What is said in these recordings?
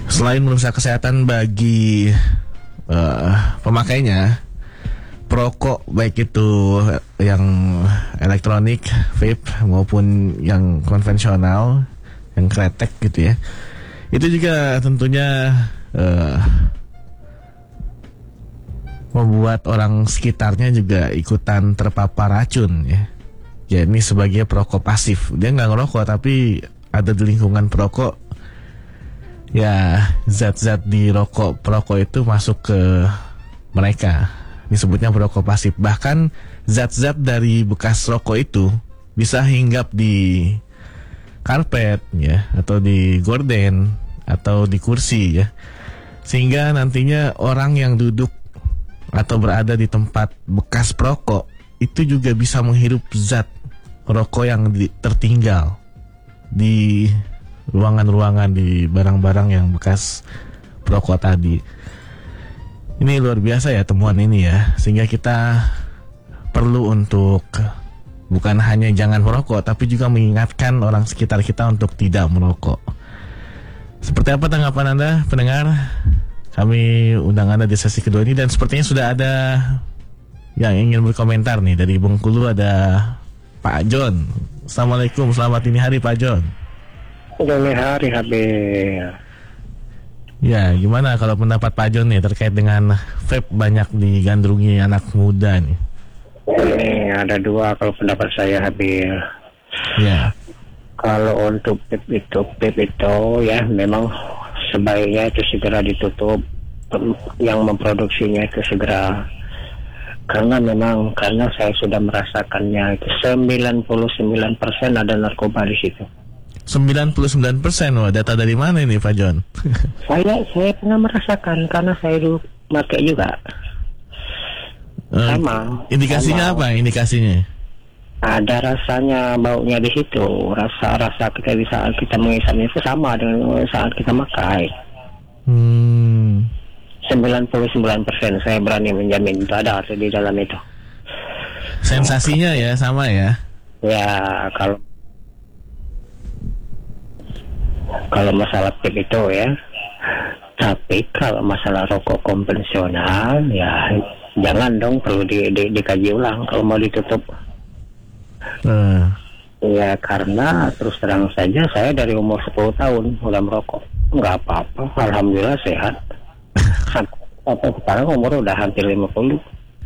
Selain merusak kesehatan bagi pemakainya, perokok baik itu yang elektronik, vape maupun yang konvensional, yang kretek gitu ya, itu juga tentunya membuat orang sekitarnya juga ikutan terpapar racun ya. Ya ini sebagai perokok pasif, dia nggak ngerokok tapi ada di lingkungan perokok. Ya zat-zat di rokok perokok itu masuk ke mereka, disebutnya perokok pasif. Bahkan zat-zat dari bekas rokok itu bisa hinggap di karpet ya, atau di gorden, atau di kursi ya, sehingga nantinya orang yang duduk atau berada di tempat bekas perokok itu juga bisa menghirup zat rokok yang tertinggal di ruangan-ruangan, di barang-barang yang bekas perokok tadi. Ini luar biasa ya temuan ini ya, sehingga kita perlu untuk bukan hanya jangan merokok, tapi juga mengingatkan orang sekitar kita untuk tidak merokok. Seperti apa tanggapan Anda pendengar? Kami undang Anda di sesi kedua ini, dan sepertinya sudah ada yang ingin berkomentar nih. Dari Bengkulu ada Pak John. Assalamualaikum, selamat dini hari Pak John. Selamat hari Habib. Ya, gimana kalau pendapat Pak John nih terkait dengan vape banyak digandrungi anak muda nih? Ini ada dua kalau pendapat saya Habib. Ya. Kalau untuk vape itu ya memang sebaiknya itu segera ditutup, yang memproduksinya itu segera. Karena saya sudah merasakannya, itu 99% ada narkoba di situ. 99%, wah, data dari mana ini Pak John? Saya pernah merasakan karena saya dulu pakai juga. Sama. Indikasinya apa? Indikasinya? Ada rasanya, baunya di situ. Rasa kita di saat kita mengisapnya itu sama dengan saat kita makai. 99% saya berani menjamin itu ada di dalam itu. Sensasinya ya sama ya? Ya kalau masalah vape itu ya. Tapi kalau masalah rokok konvensional ya jangan dong, perlu dikaji ulang kalau mau ditutup. Ya karena terus terang saja saya dari umur 10 tahun udah merokok, nggak apa-apa, alhamdulillah sehat. Sampai sekarang umur udah hampir 50.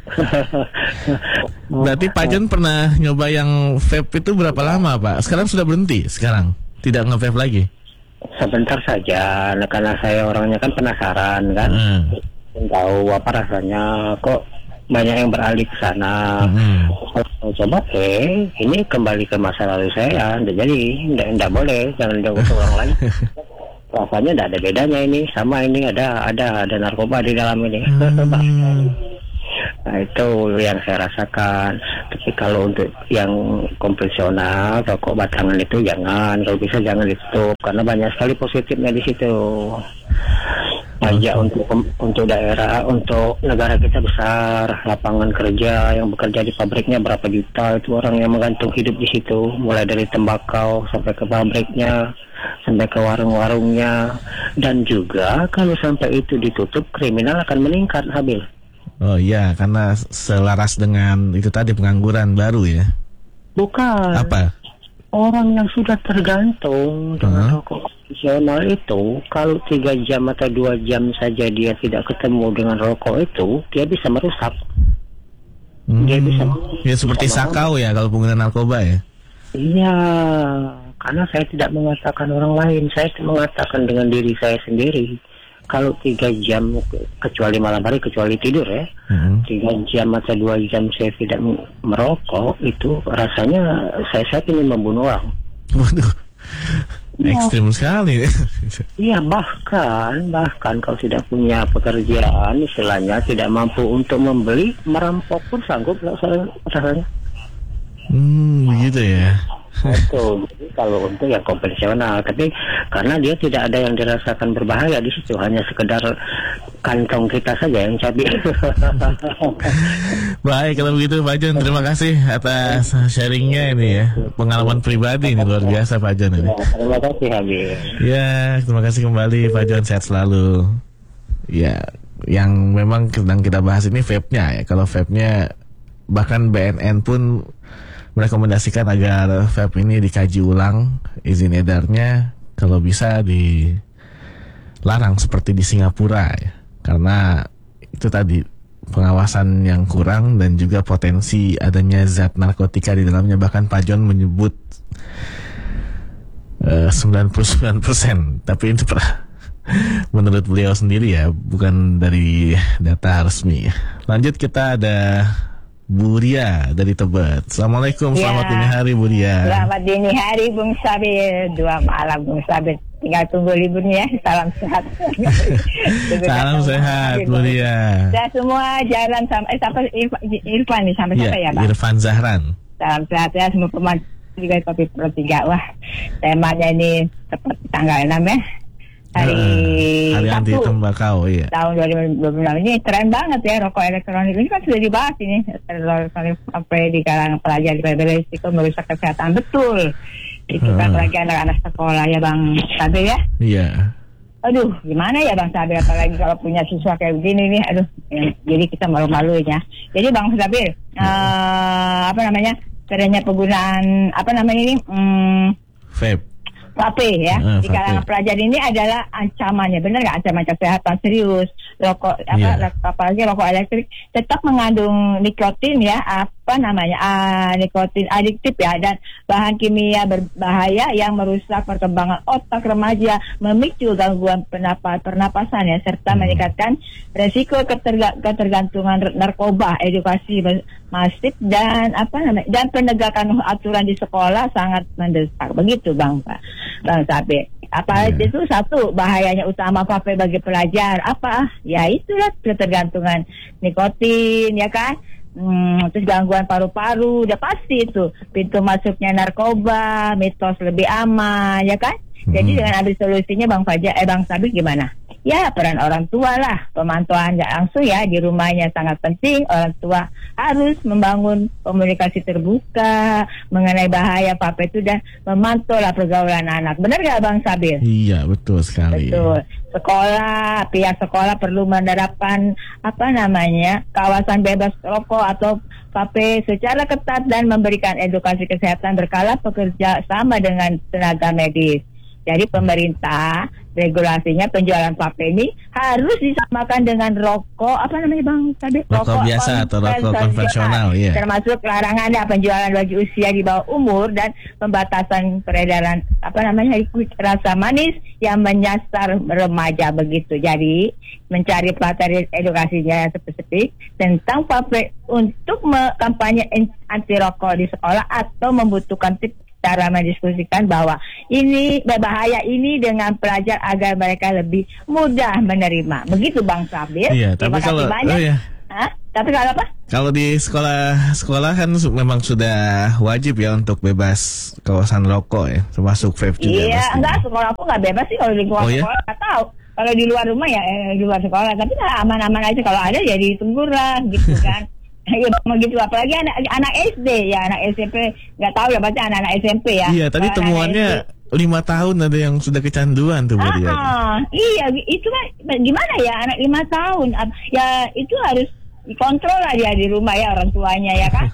Berarti Pak John pernah nyoba yang vape itu berapa lama Pak? Sekarang sudah berhenti? Sekarang tidak nge-vape lagi? Sebentar saja, karena saya orangnya kan penasaran kan, tahu apa rasanya, kok banyak yang beralih ke sana. Coba ini kembali ke masa lalu saya, jadi tidak boleh, jangan jauh ke orang lain. Rasanya tidak ada bedanya ini, sama ini ada narkoba di dalam ini. Nah itu yang saya rasakan. Tapi kalau untuk yang konvensional, rokok batangan itu jangan, kalau bisa jangan ditutup karena banyak sekali positifnya di situ. Pajak untuk daerah, untuk negara kita besar, lapangan kerja yang bekerja di pabriknya berapa juta, itu orang yang menggantung hidup di situ, mulai dari tembakau sampai ke pabriknya, sampai ke warung-warungnya. Dan juga kalau sampai itu ditutup, kriminal akan meningkat, Habil. Oh iya, karena selaras dengan itu tadi, pengangguran baru ya? Bukan. Apa? Orang yang sudah tergantung dengan rokok konvensional itu, kalau 3 jam atau 2 jam saja dia tidak ketemu dengan rokok itu, dia bisa merusak. Dia bisa. Ya seperti sakau ya kalau pengguna narkoba ya? Iya, karena saya tidak mengatakan orang lain, saya mengatakan dengan diri saya sendiri. Kalau 3 jam, kecuali malam hari, kecuali tidur ya, 3 jam atau 2 jam saya tidak merokok, itu rasanya saya ingin membunuh orang. Waduh, ekstrim sekali. Iya, bahkan kalau tidak punya pekerjaan, istilahnya tidak mampu untuk membeli, merampok pun sanggup rasanya. Begitu ya. Betul. Jadi kalau untuk yang konvensional, tapi karena dia tidak ada yang dirasakan berbahaya di situ, hanya sekedar kantong kita saja yang cabai. Baik, kalau begitu Pak John, terima kasih atas sharingnya ini ya. Pengalaman pribadi ini luar biasa Pak John ini. Terima kasih Habib. Ya, terima kasih kembali Pak John, sehat selalu. Ya, yang memang sedang kita bahas ini vape-nya ya. Kalau vape-nya bahkan BNN pun merekomendasikan agar vape ini dikaji ulang izin edarnya, kalau bisa dilarang seperti di Singapura ya. Karena itu tadi pengawasan yang kurang dan juga potensi adanya zat narkotika di dalamnya. Bahkan Pak John menyebut 99%, tapi itu menurut beliau sendiri ya, bukan dari data resmi. Lanjut, kita ada Bu Ria dari Tebet. Assalamualaikum, selamat dini hari Bu Ria. Selamat dini hari Bung Sabir, 2 malam Bung Sabir. Tinggal tunggu liburnya, salam sehat. Salam sehat Bu Ria. Dan semua jalan sampai Irfan nih, sampai ya, ya Pak? Irfan Zahran. Salam sehat ya semua pemain juga Kopi Pro 3. Wah, temanya ini tepat tanggal 6 ya. Hari anti Sabtu, tembakau ya. tahun 2026 ini keren banget ya, rokok elektronik ini kan sudah dibahas ini elektronik sampai di kalangan pelajar di beresiko merusak kesehatan, betul itu kan lagi anak-anak sekolah ya Bang Sabir ya. Iya. Aduh, gimana ya Bang Sabir, apalagi kalau punya siswa kayak begini nih, aduh ya, jadi kita malu-maluin ya. Jadi Bang Sabir, kerennya penggunaan ini vape. Vape ya, di kalangan pelajar ini adalah ancamannya, benar nggak, ancaman kesehatan serius. Rokok apalagi rokok elektrik tetap mengandung nikotin ya, nikotin adiktif ya, dan bahan kimia berbahaya yang merusak perkembangan otak remaja, memicu gangguan pernapasan ya, serta meningkatkan resiko ketergantungan narkoba. Edukasi masif dan dan penegakan aturan di sekolah sangat mendesak, begitu Bang Sabir. Itu satu bahayanya utama vape bagi pelajar, ya itulah ketergantungan nikotin ya kan. Terus gangguan paru-paru, udah pasti itu pintu masuknya narkoba, mitos lebih aman ya kan. Jadi dengan ambil solusinya Bang Sabir gimana? Ya peran orang tua lah, pemantauan nggak langsung ya di rumahnya sangat penting. Orang tua harus membangun komunikasi terbuka mengenai bahaya vape itu dan memantau lah pergaulan anak. Benar nggak Bang Sabir? Iya, betul sekali. Betul. Pihak sekolah perlu menerapkan kawasan bebas rokok atau vape secara ketat dan memberikan edukasi kesehatan berkala bekerja sama dengan tenaga medis. Jadi pemerintah regulasinya penjualan vape ini harus disamakan dengan rokok Bang Sabir? Rokok biasa atau rokok konvensional ya. Termasuk larangan penjualan bagi usia di bawah umur dan pembatasan peredaran rasa manis yang menyasar remaja, begitu. Jadi mencari pelatihan edukasinya spesifik tentang vape untuk kampanye anti rokok di sekolah atau membutuhkan tips cara mendiskusikan bahwa ini berbahaya ini dengan pelajar agar mereka lebih mudah menerima. Begitu Bang Sabir. Iya, tapi kalau Tapi kalau apa? Kalau di sekolah kan memang sudah wajib ya untuk bebas kawasan rokok ya, termasuk vape juga. Iya, enggak, sekolah aku enggak bebas sih kalau di luar sekolah, enggak tahu. Kalau di luar rumah ya di luar sekolah, tapi aman-aman aja, kalau ada ya ditunggu lah gitu kan. Ya begitu, apalagi anak SD ya, anak SMP nggak tahu ya, berarti anak SMP ya. Iya, tadi temuannya 5 tahun ada yang sudah kecanduan tuh Bu Ria. Iya, itu kan gimana ya, anak 5 tahun ya itu harus dikontrol lah dia di rumah ya, orang tuanya ya kan.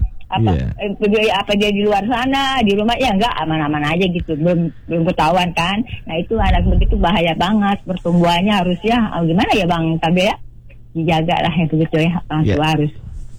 Apa dia di luar sana, di rumah ya enggak, aman-aman aja gitu, belum ketahuan kan. Nah itu anak begitu bahaya banget, pertumbuhannya harus ya gimana ya Bang Sabir ya, dijaga lah ya begitu ya, orang tua harus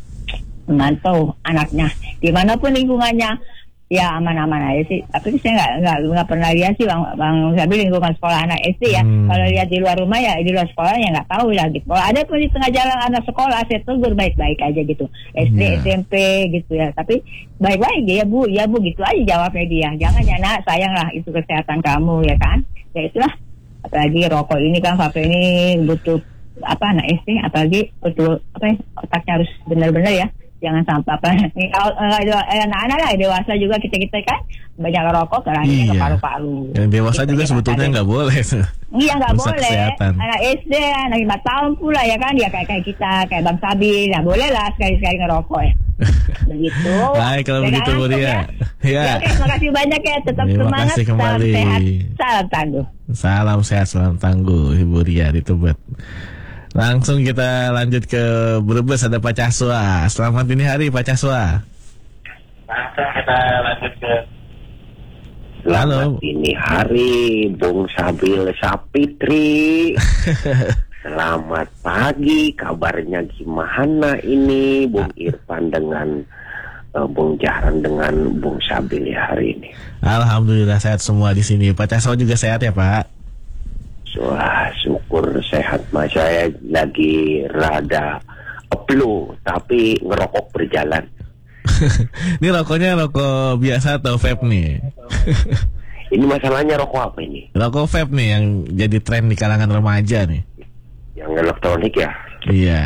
memantau anaknya dimanapun lingkungannya ya, aman-aman aja sih. Tapi saya nggak pernah lihat sih Bang Sabir lingkungan sekolah anak SD ya. Kalau lihat di luar rumah ya, di luar sekolah ya nggak tahu lah gitu. Kalau ada pun di tengah jalan anak sekolah, saya tegur baik-baik aja gitu, SD SMP gitu ya. Tapi baik-baik ya Bu gitu aja jawabnya dia. Jangan ya nak, sayang lah itu kesehatan kamu ya kan. Ya itulah, apalagi rokok ini kan, vape ini butuh anak SD, apalagi butuh otaknya harus benar-benar ya. Jangan sampai anak-anak lah, dewasa juga kita kan banyak rokok, karena ke paru-paru. Yang dewasa juga sebetulnya nggak boleh. Iya nggak Rusak boleh. kesehatan. Anak SD, anak 5 tahun pula ya kan, dia kayak kita, kayak Bang Sabil, nggak boleh lah sekali-sekali ngerokok ya. Begitu. Baik kalau Udah begitu Bu ngantuk Ria. Ya, oke, makasih banyak ya, tetap Terima semangat, kasih salam kembali. sehat, salam tangguh. Salam sehat, salam tangguh Ibu Ria di Tebet. Langsung kita lanjut ke Brebes, ada Pak Caswa. Selamat dini hari Pak Caswa. Langsung kita lanjut ke Halo. Selamat dini hari, Bung Sabil Sapitri. Selamat pagi, kabarnya gimana ini, Bung Irfan dengan Bung Jahran dengan Bung Sabil ya hari ini? Alhamdulillah sehat semua di sini. Pak Caswa juga sehat ya Pak? Wah, syukur sehat mas. Saya lagi rada flu, tapi ngerokok berjalan. Ini rokoknya rokok biasa atau vape nih? Ini masalahnya rokok apa ini? Rokok vape nih yang jadi tren di kalangan remaja nih. Yang elektronik ya? Iya.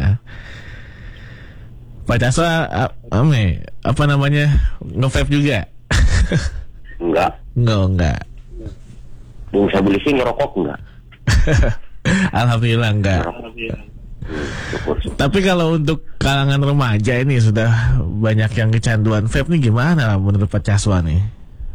Pak Caswa apa namanya, nge-vape juga? Enggak. Enggak. Bung Sabil sih ngerokok enggak? Alhamdulillah enggak. Syukur. Tapi kalau untuk kalangan remaja ini sudah banyak yang kecanduan vape nih, gimana menurut Pak Caswa nih?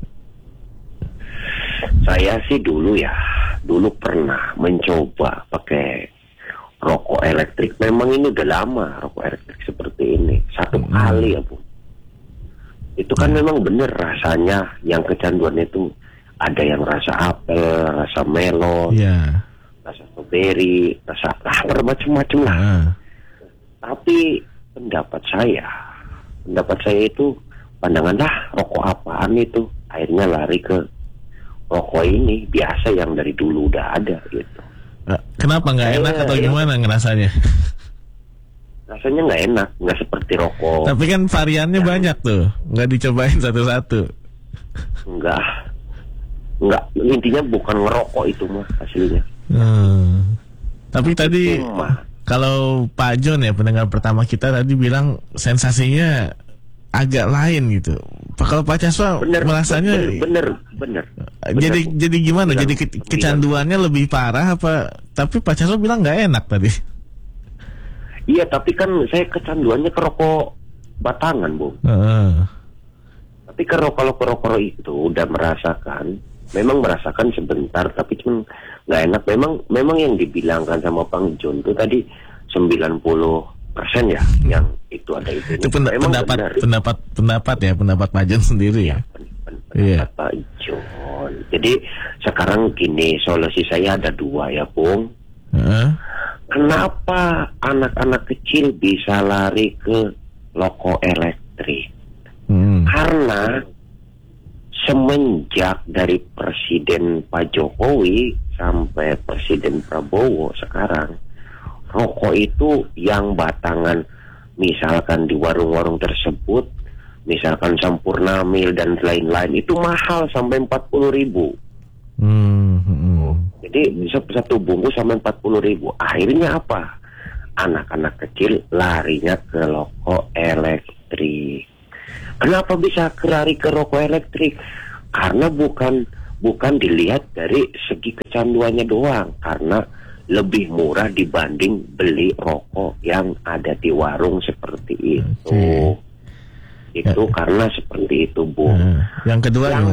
Saya sih dulu pernah mencoba pakai rokok elektrik. Memang ini udah lama rokok elektrik seperti ini. Satu kali ya Bu. Itu kan memang bener rasanya, yang kecanduan itu ada yang rasa apel, rasa melon, rasa strawberry, rasa macam-macam lah. Tapi pendapat saya itu pandangan rokok apaan itu. Akhirnya lari ke rokok ini biasa yang dari dulu udah ada gitu. Kenapa nggak enak atau gimana ngerasanya? Rasanya nggak enak, nggak seperti rokok. Tapi kan variannya banyak tuh, nggak dicobain satu-satu. Nggak, intinya bukan ngerokok itu mah hasilnya. Tapi tadi kalau Pak John ya, pendengar pertama kita tadi bilang sensasinya agak lain gitu. Kalau Pak Caswa merasanya bener. Jadi gimana? Jadi kecanduannya lebih parah apa? Tapi Pak Caswa bilang nggak enak tadi. Iya, tapi kan saya kecanduannya ke rokok batangan, Bu. Tapi kalau rokok itu udah memang merasakan sebentar, tapi cuma nggak enak. Memang yang dibilangkan sama Bang John itu tadi 90% ya, yang itu ada itu. Itu pendapat ya, pendapat Pak John sendiri ya. Pendapat Pak John. Jadi sekarang gini, solusi saya ada 2 ya, Bung. Kenapa anak-anak kecil bisa lari ke rokok elektrik? Karena semenjak dari Presiden Pak Jokowi sampai Presiden Prabowo sekarang, rokok itu yang batangan, misalkan di warung-warung tersebut, misalkan Sampurna Mil dan lain-lain, itu mahal sampai 40.000. Jadi bisa satu bungkus sampai 40.000. Akhirnya apa? Anak-anak kecil larinya ke rokok elektrik. Kenapa bisa lari ke rokok elektrik? Karena bukan dilihat dari segi kecanduannya doang, karena lebih murah dibanding beli rokok yang ada di warung seperti itu. Itu karena seperti itu, Bu. Yang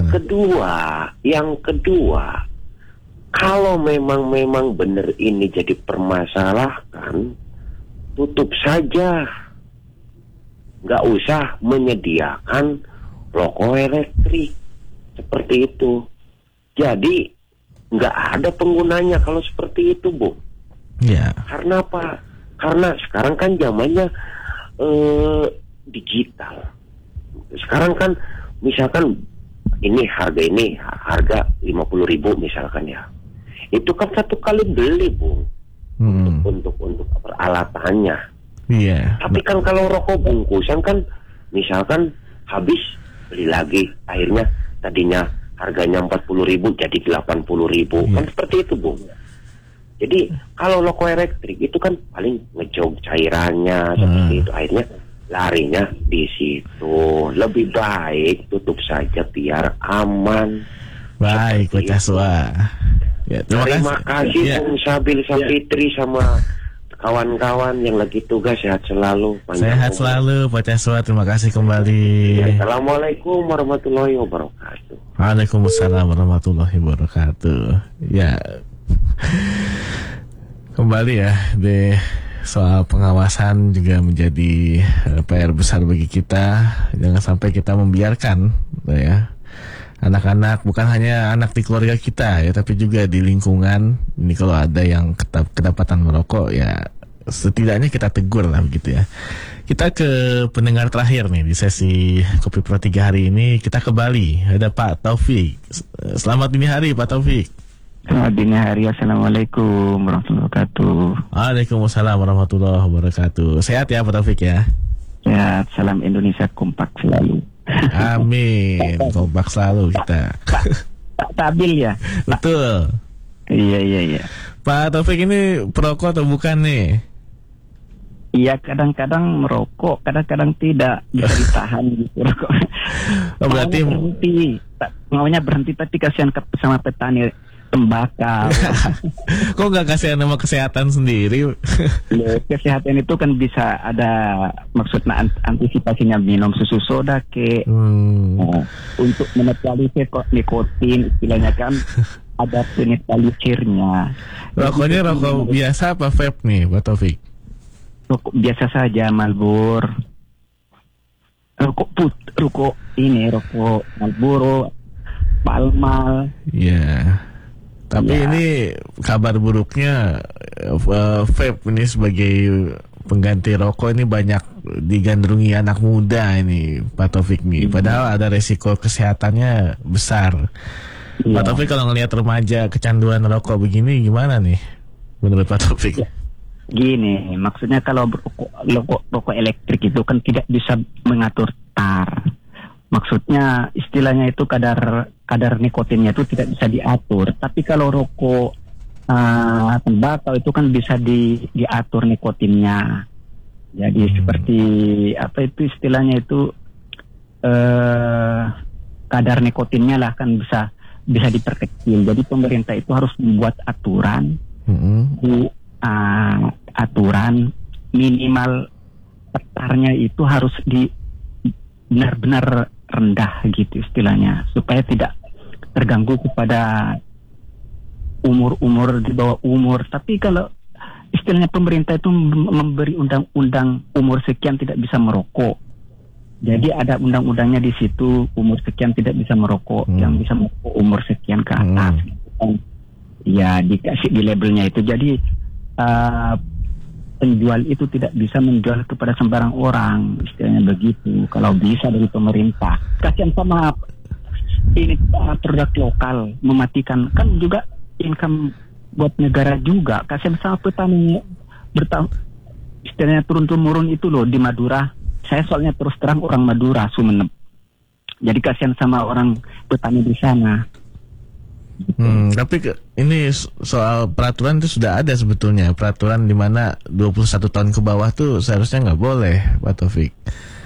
kedua, kalau memang benar ini jadi permasalahan, tutup saja. Nggak usah menyediakan rokok elektrik seperti itu. Jadi nggak ada penggunanya kalau seperti itu, Bu. Karena apa? Karena sekarang kan zamannya digital. Sekarang kan misalkan harga 50.000 misalkan ya. Itu kan satu kali beli, Bu. Untuk peralatannya. Tapi kan kalau rokok bungkusan kan misalkan habis beli lagi, akhirnya tadinya harganya 40.000 jadi 80.000. Kan seperti itu, Bu. Jadi kalau rokok elektrik itu kan paling ngejog cairannya seperti itu, akhirnya larinya di situ. Lebih baik tutup saja biar aman. Baik, Pak Caswa. Ya, terima kasih ya. Bung Sabil Sapitri sama kawan-kawan yang lagi tugas, sehat selalu. Sehat selalu Pak Caswa, terima kasih kembali. Assalamualaikum warahmatullahi wabarakatuh. Waalaikumsalam warahmatullahi wabarakatuh. Ya, kembali ya di soal pengawasan juga menjadi PR besar bagi kita. Jangan sampai kita membiarkan ya anak-anak, bukan hanya anak di keluarga kita ya, tapi juga di lingkungan ini kalau ada yang kedapatan merokok ya setidaknya kita tegur lah begitu ya. Kita ke pendengar terakhir nih di sesi Kopi Pro 3 hari ini. Kita ke Bali, ada Pak Taufik. Selamat dini hari Pak Taufik. Selamat dini hari, Assalamualaikum warahmatullahi wabarakatuh. Waalaikumsalam warahmatullahi wabarakatuh. Sehat ya Pak Taufik ya? Sehat, salam Indonesia kompak selalu. Amin, kompak selalu kita. Pak Tabil ya? Betul. Iya. Pak Taufik ini perokok atau bukan nih? Iya, kadang-kadang merokok, kadang-kadang tidak, bisa ditahan gitu rokok. Oh, berarti maunya berhenti tapi kasihan sama petani tembakau. Kok nggak kasihan sama kesehatan sendiri? Ya, kesehatan itu kan bisa ada maksudnya antisipasinya minum susu soda untuk menetralisir nikotin istilahnya kan ada penetralisirnya. Rokoknya rokok biasa apa vape nih Pak Taufik? Rokok biasa saja, Marlboro. Rokok Marlboro, Palmal. Iya. Tapi ini kabar buruknya vape ini sebagai pengganti rokok ini banyak digandrungi anak muda ini Pak Taufik nih. Padahal ada resiko kesehatannya besar. Pak Taufik kalau ngelihat remaja kecanduan rokok begini gimana nih menurut Pak Taufik? Gini, maksudnya kalau rokok elektrik itu kan tidak bisa mengatur tar. Maksudnya istilahnya itu kadar nikotinnya itu tidak bisa diatur. Tapi kalau rokok tembakau itu kan bisa diatur nikotinnya. Jadi seperti apa itu istilahnya itu kadar nikotinnya lah kan bisa diperkecil. Jadi pemerintah itu harus membuat aturan aturan minimal tarnya itu harus benar-benar rendah gitu istilahnya supaya tidak terganggu kepada umur di bawah umur. Tapi kalau istilahnya pemerintah itu memberi undang-undang umur sekian tidak bisa merokok, jadi ada undang-undangnya di situ umur sekian tidak bisa merokok, yang bisa merokok umur sekian ke atas ya dikasih di labelnya itu. Jadi penjual itu tidak bisa menjual kepada sembarang orang, istilahnya begitu. Kalau bisa dari pemerintah, kasihan sama ini produk lokal, mematikan kan juga income buat negara juga. Kasihan sama petani istilahnya turun-temurun itu loh di Madura. Saya soalnya terus terang orang Madura, Sumeneb. Jadi kasihan sama orang petani di sana. Tapi ini soal peraturan itu sudah ada sebetulnya. Peraturan di mana 21 tahun ke bawah tuh seharusnya nggak boleh, Pak Taufik.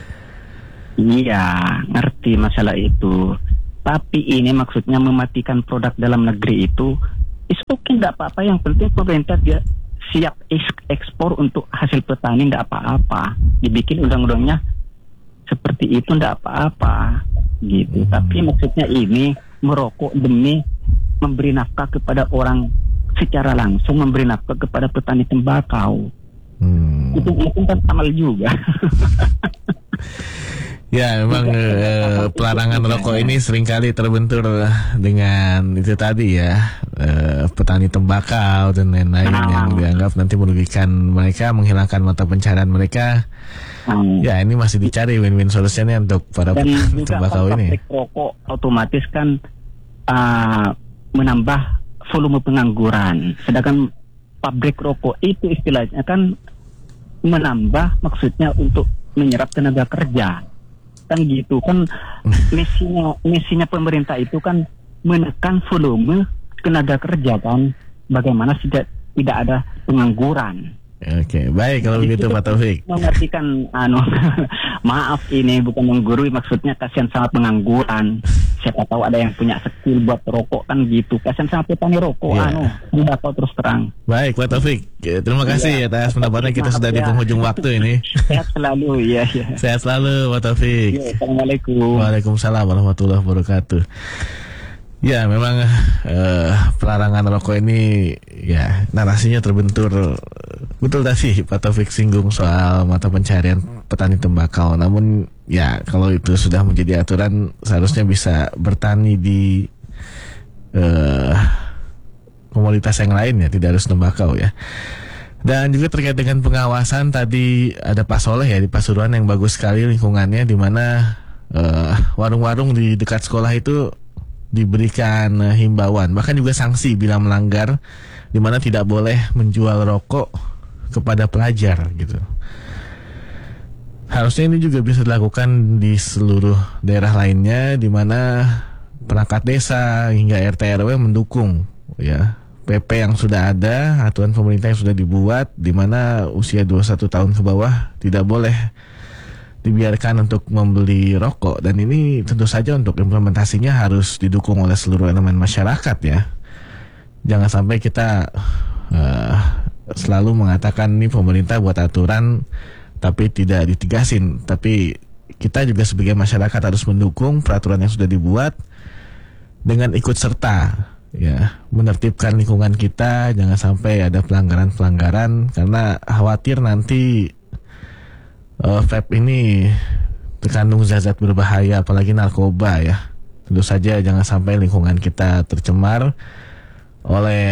Iya, ngerti masalah itu. Tapi ini maksudnya mematikan produk dalam negeri itu oke, nggak apa-apa. Yang penting pemerintah dia siap ekspor untuk hasil petani, nggak apa-apa. Dibikin undang-undangnya seperti itu, nggak apa-apa gitu. Tapi maksudnya ini merokok demi memberi nafkah kepada orang secara langsung, memberi nafkah kepada petani tembakau. Itu kan amal juga. Ya, memang pelarangan rokok ini seringkali terbentur dengan itu tadi ya, petani tembakau dan lain-lain yang dianggap nanti merugikan mereka, menghilangkan mata pencaharian mereka. Ya, ini masih dicari win-win solusinya untuk para petani tembakau ini. Dan juga rokok otomatis kan menambah volume pengangguran. Sedangkan pabrik rokok itu istilahnya kan menambah, maksudnya untuk menyerap tenaga kerja. Kan gitu kan misinya pemerintah itu kan menekan volume tenaga kerja kan. Bagaimana tidak ada pengangguran. Oke, baik kalau begitu Pak Taufik. Mengartikan maaf ini bukan menggurui, maksudnya kasihan sama pengangguran. siapa tahu ada yang punya skill buat rokok kan gitu. Kasian sama petani rokok, tembakau terus terang. Baik, Pak Taufik, terima kasih atas pendapatnya. Kita sudah di penghujung waktu ini. Sehat selalu, ya. Sehat selalu, Pak Taufik. Assalamualaikum. Waalaikumsalam warahmatullahi wabarakatuh. Ya, memang pelarangan rokok ini ya narasinya terbentur. Betul tadi Pak Taufik singgung soal mata pencarian petani tembakau. Namun ya kalau itu sudah menjadi aturan, seharusnya bisa bertani di komoditas yang lain ya, tidak harus tembakau ya. Dan juga terkait dengan pengawasan, tadi ada Pak Soleh ya di Pasuruan yang bagus sekali lingkungannya, di mana warung-warung di dekat sekolah itu diberikan himbauan, bahkan juga sanksi bila melanggar, di mana tidak boleh menjual rokok kepada pelajar gitu. Harusnya ini juga bisa dilakukan di seluruh daerah lainnya, di mana perangkat desa hingga RT RW mendukung ya PP yang sudah ada, aturan pemerintah yang sudah dibuat, di mana usia 21 tahun ke bawah tidak boleh dibiarkan untuk membeli rokok. Dan ini tentu saja untuk implementasinya harus didukung oleh seluruh elemen masyarakat ya. Jangan sampai kita selalu mengatakan ini pemerintah buat aturan tapi tidak ditegasin. Tapi kita juga sebagai masyarakat harus mendukung peraturan yang sudah dibuat dengan ikut serta ya, menertibkan lingkungan kita. Jangan sampai ada pelanggaran-pelanggaran, karena khawatir nanti vape ini terkandung zat-zat berbahaya, apalagi narkoba ya. Tentu saja jangan sampai lingkungan kita tercemar oleh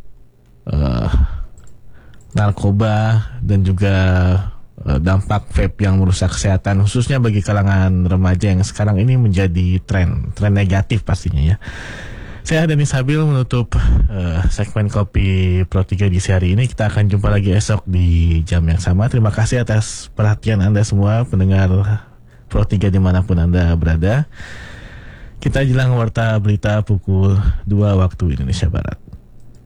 narkoba dan juga dampak vape yang merusak kesehatan, khususnya bagi kalangan remaja yang sekarang ini menjadi tren negatif pastinya ya. Saya Dani Sabil menutup segmen Kopi Pro 3 di hari ini. Kita akan jumpa lagi esok di jam yang sama. Terima kasih atas perhatian Anda semua pendengar Pro 3 dimanapun Anda berada. Kita jelang warta berita pukul 2 waktu Indonesia Barat.